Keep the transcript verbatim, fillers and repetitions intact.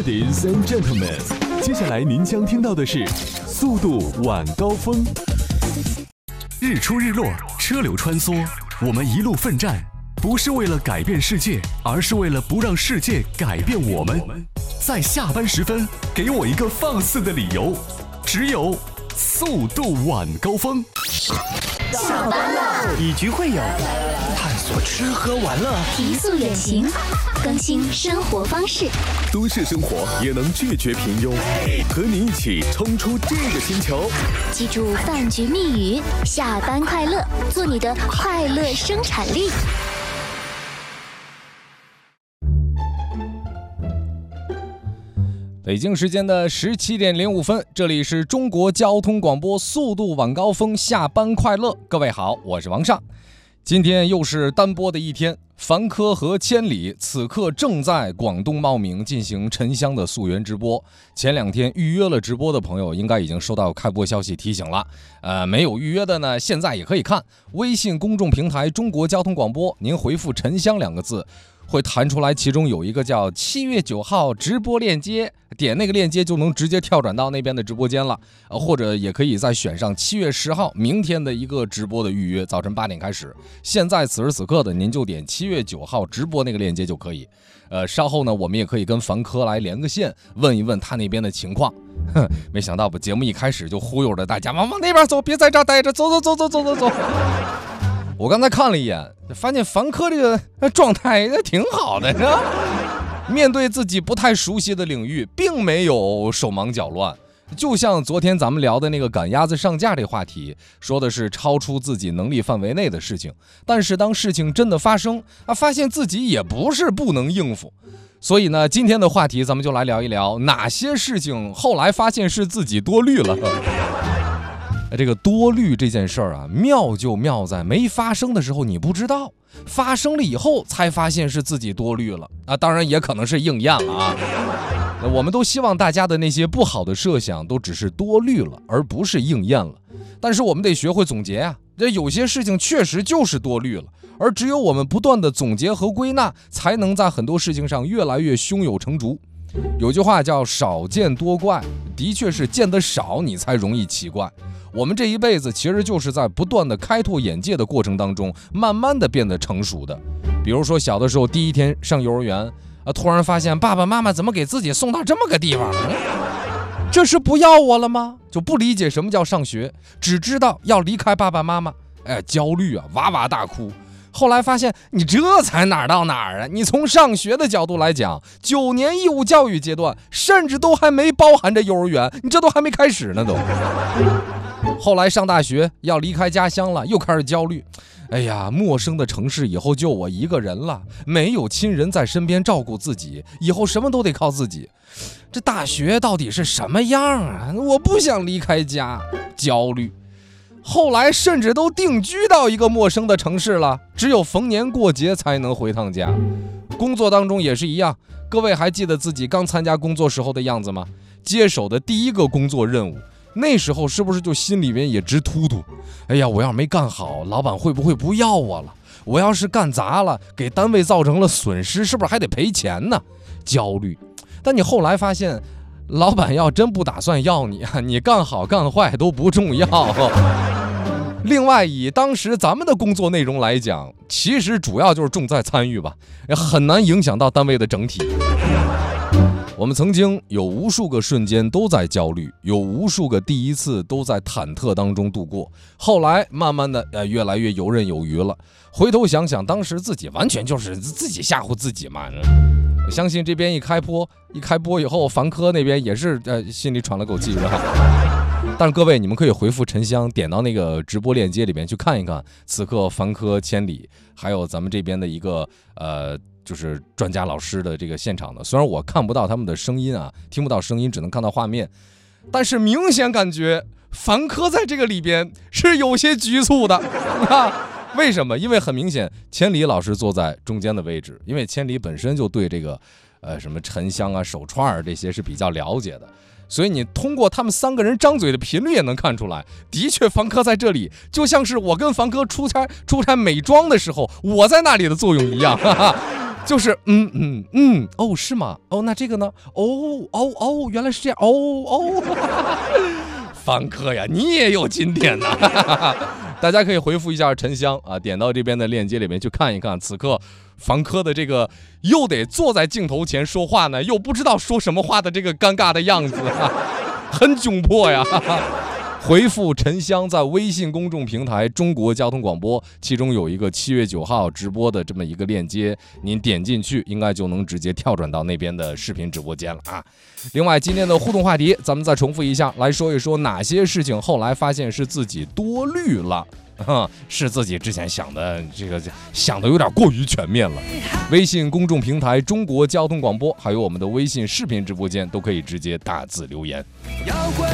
Ladies and gentlemen， 接下来您将听到的是速度晚高峰。日出日落，车流穿梭，我们一路奋战，不是为了改变世界，而是为了不让世界改变我们。在下班时分，给我一个放肆的理由，只有速度晚高峰。 下班了， 以局会友，探索吃喝玩乐， 提速远行，更新生活方式。 都市生活也能拒绝平庸，和你一起冲出这个星球。 记住饭局密语：下班快乐，做你的快乐生产力。 北京时间的十七点零五分，这里是中国交通广播速度晚高峰，下班快乐。各位好，我是王尚。今天又是单播的一天，凡科和千里此刻正在广东茂名进行沉香的溯源直播。前两天预约了直播的朋友应该已经收到开播消息提醒了，呃，没有预约的呢，现在也可以看微信公众平台中国交通广播，您回复沉香两个字，会弹出来，其中有一个叫七月九号直播链接，点那个链接就能直接跳转到那边的直播间了，呃，或者也可以再选上七月十号明天的一个直播的预约，早晨八点开始。现在此时此刻的您就点七月九号直播那个链接就可以。呃，稍后呢，我们也可以跟凡科来连个线，问一问他那边的情况。哼，没想到吧，节目一开始就忽悠着大家往往那边走，别在这儿待着，走走走走走走走。我刚才看了一眼，发现凡科这个状态挺好的，是吧？面对自己不太熟悉的领域，并没有手忙脚乱。就像昨天咱们聊的那个赶鸭子上架这话题，说的是超出自己能力范围内的事情，但是当事情真的发生啊，发现自己也不是不能应付。所以呢，今天的话题咱们就来聊一聊哪些事情后来发现是自己多虑了。这个多虑这件事儿啊，妙就妙在没发生的时候你不知道，发生了以后才发现是自己多虑了啊，当然也可能是应验了啊。我们都希望大家的那些不好的设想都只是多虑了，而不是应验了。但是我们得学会总结啊，这有些事情确实就是多虑了，而只有我们不断的总结和归纳，才能在很多事情上越来越胸有成竹。有句话叫少见多怪，的确是见得少你才容易奇怪。我们这一辈子其实就是在不断的开拓眼界的过程当中，慢慢的变得成熟的。比如说小的时候第一天上幼儿园啊，突然发现爸爸妈妈怎么给自己送到这么个地方呢？这是不要我了吗？就不理解什么叫上学，只知道要离开爸爸妈妈，哎，焦虑啊，哇哇大哭。后来发现你这才哪儿到哪儿啊，你从上学的角度来讲，九年义务教育阶段甚至都还没包含着幼儿园，你这都还没开始呢都。后来上大学要离开家乡了，又开始焦虑，哎呀，陌生的城市以后就我一个人了，没有亲人在身边照顾自己，以后什么都得靠自己，这大学到底是什么样啊？我不想离开家，焦虑。后来甚至都定居到一个陌生的城市了，只有逢年过节才能回趟家。工作当中也是一样，各位还记得自己刚参加工作时候的样子吗？接手的第一个工作任务，那时候是不是就心里面也直突突？哎呀，我要是没干好，老板会不会不要我了？我要是干砸了，给单位造成了损失，是不是还得赔钱呢？焦虑。但你后来发现，老板要真不打算要你，你干好干坏都不重要。另外，以当时咱们的工作内容来讲，其实主要就是重在参与吧，很难影响到单位的整体。我们曾经有无数个瞬间都在焦虑，有无数个第一次都在忐忑当中度过，后来慢慢的呃越来越游刃有余了。回头想想，当时自己完全就是自己吓唬自己嘛。我相信这边一开播一开播以后，凡科那边也是呃心里喘了口气，是吧？但是各位，你们可以回复沉香，点到那个直播链接里面去看一看，此刻凡科、千里，还有咱们这边的一个呃。就是专家老师的这个现场的，虽然我看不到他们的声音啊，听不到声音，只能看到画面，但是明显感觉凡科在这个里边是有些局促的啊。为什么？因为很明显，千里老师坐在中间的位置，因为千里本身就对这个呃什么沉香啊、手串儿这些是比较了解的。所以你通过他们三个人张嘴的频率也能看出来，的确房科在这里就像是我跟房科出差出差美妆的时候，我在那里的作用一样，哈哈，就是嗯嗯嗯，哦是吗？哦那这个呢？哦哦哦，原来是这样，哦哦，房科呀，你也有今天呐！大家可以回复一下沉香啊，点到这边的链接里面去看一看，此刻房科的这个又得坐在镜头前说话呢，又不知道说什么话的这个尴尬的样子，啊、很窘迫呀。回复沉香在微信公众平台中国交通广播，其中有一个七月九号直播的这么一个链接，您点进去应该就能直接跳转到那边的视频直播间了啊。另外今天的互动话题咱们再重复一下，来说一说哪些事情后来发现是自己多虑了，是自己之前想的这个想的有点过于全面了。微信公众平台中国交通广播还有我们的微信视频直播间都可以直接打字留言。